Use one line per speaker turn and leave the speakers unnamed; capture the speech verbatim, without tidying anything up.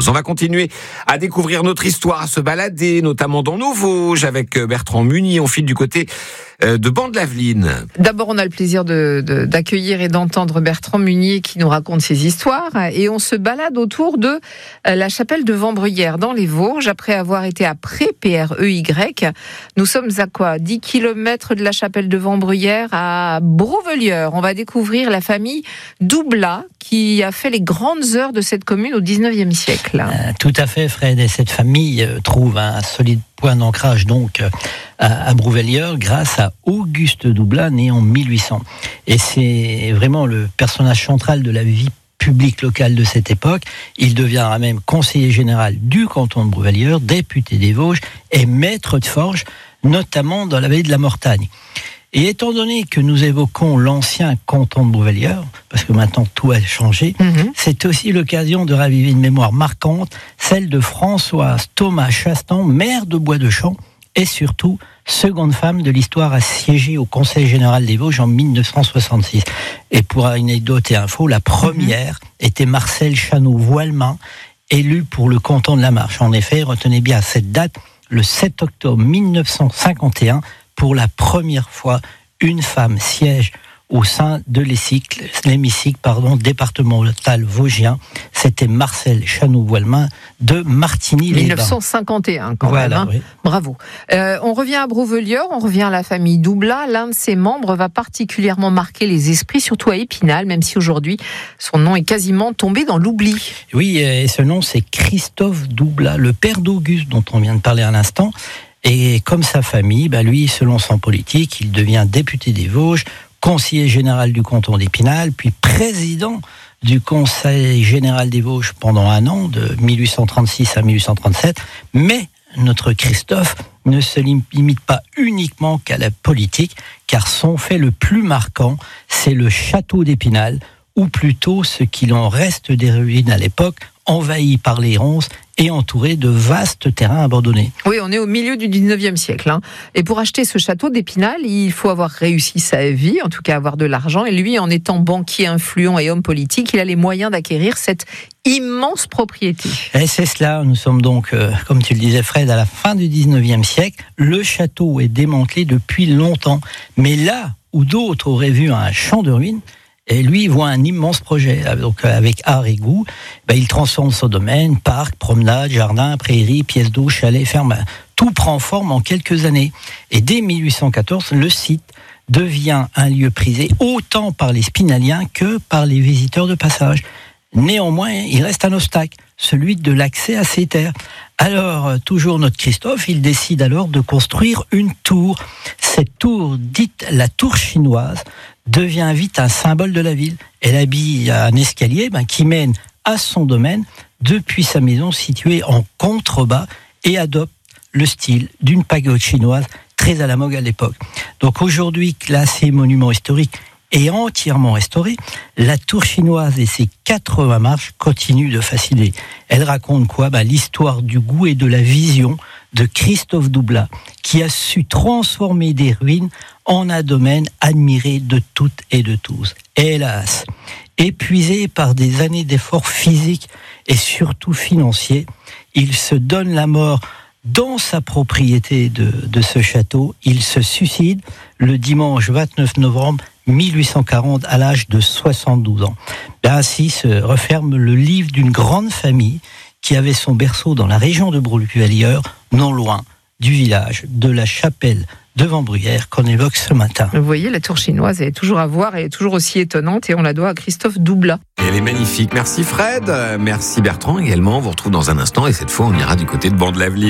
Rose. On va continuer à découvrir notre histoire, à se balader, notamment dans nos Vosges, avec Bertrand Munier. On file du côté de Ban-de-Laveline.
D'abord, on a le plaisir de, de, d'accueillir et d'entendre Bertrand Munier qui nous raconte ses histoires. Et on se balade autour de la chapelle de Vambruyères dans les Vosges. Après avoir été à Pré, P R E Y, nous sommes à quoi dix kilomètres de la chapelle de Vambruyères à Brouvelieure. On va découvrir la famille Doublat qui a fait les grandes heures de cette commune au dix-neuvième siècle.
Euh, tout à fait, Fred. Et cette famille euh, trouve un solide point d'ancrage donc euh, à, à Brouvelieure grâce à Auguste Doublat, né en mille huit cents. Et c'est vraiment le personnage central de la vie publique locale de cette époque. Il deviendra même conseiller général du canton de Brouvelieure, député des Vosges et maître de forge, notamment dans la vallée de la Mortagne. Et étant donné que nous évoquons l'ancien canton de Brouvelieure, parce que maintenant tout a changé, mmh. c'est aussi l'occasion de raviver une mémoire marquante, celle de Françoise Thomas Chastan, maire de Bois-de-Champ, et surtout seconde femme de l'histoire à siéger au Conseil général des Vosges en mille neuf cent soixante-six. Et pour anecdote et info, la première mmh. était Marcel Chano-Voilemain, élu pour le canton de la Marche. En effet, retenez bien cette date, le sept octobre mille neuf cent cinquante et un, pour la première fois, une femme siège au sein de l'hémicycle, l'hémicycle pardon, départemental vosgien. C'était Marcel Chano-Voilemain de Martigny-les-Bains.
mille neuf cent cinquante et un, quand
voilà,
même. Hein.
Oui.
Bravo. Euh, on revient à Brouvelieure, on revient à la famille Doublat. L'un de ses membres va particulièrement marquer les esprits, surtout à Épinal, même si aujourd'hui, son nom est quasiment tombé dans l'oubli.
Oui, et ce nom, c'est Christophe Doublat, le père d'Auguste, dont on vient de parler à l'instant. Et comme sa famille, bah lui, selon son politique, il devient député des Vosges, conseiller général du canton d'Épinal, puis président du Conseil général des Vosges pendant un an, de mille huit cent trente-six à mille huit cent trente-sept. Mais notre Christophe ne se limite pas uniquement qu'à la politique, car son fait le plus marquant, c'est le château d'Épinal, ou plutôt ce qu'il en reste des ruines à l'époque, envahi par les ronces et entouré de vastes terrains abandonnés.
Oui, on est au milieu du dix-neuvième siècle. Hein. Et pour acheter ce château d'Épinal, il faut avoir réussi sa vie, en tout cas avoir de l'argent. Et lui, en étant banquier influent et homme politique, il a les moyens d'acquérir cette immense propriété.
Et c'est cela, nous sommes donc, euh, comme tu le disais Fred, à la fin du dix-neuvième siècle. Le château est démantelé depuis longtemps. Mais là où d'autres auraient vu un champ de ruines, et lui, il voit un immense projet. Donc, avec art et goût, ben, il transforme son domaine, parc, promenade, jardin, prairie, pièces d'eau, chalet, ferme. Tout prend forme en quelques années. Et dès mille huit cent quatorze, le site devient un lieu prisé autant par les Spinaliens que par les visiteurs de passage. Néanmoins, il reste un obstacle, celui de l'accès à ces terres. Alors, toujours notre Christophe, il décide alors de construire une tour. Cette tour, dite la tour chinoise, devient vite un symbole de la ville. Elle habille un escalier ben, qui mène à son domaine depuis sa maison située en contrebas et adopte le style d'une pagode chinoise très à la mode à l'époque. Donc aujourd'hui, classée monument historique et entièrement restaurée, la tour chinoise et ses quatre-vingts marches continuent de fasciner. Elle raconte quoi ? Ben, l'histoire du goût et de la vision de Christophe Doublat, qui a su transformer des ruines en un domaine admiré de toutes et de tous. Et hélas, épuisé par des années d'efforts physiques et surtout financiers, il se donne la mort dans sa propriété de, de ce château. Il se suicide le dimanche vingt-neuf novembre mille huit cent quarante à l'âge de soixante-douze ans. Ben ainsi se referme le livre d'une grande famille qui avait son berceau dans la région de Brouvelieure, non loin du village de la chapelle de Vambruyères qu'on évoque ce matin.
Vous voyez, la tour chinoise, elle est toujours à voir, elle est toujours aussi étonnante et on la doit à Christophe Doublat.
Elle est magnifique. Merci Fred, merci Bertrand également. On vous retrouve dans un instant et cette fois on ira du côté de Ban-de-Laveline.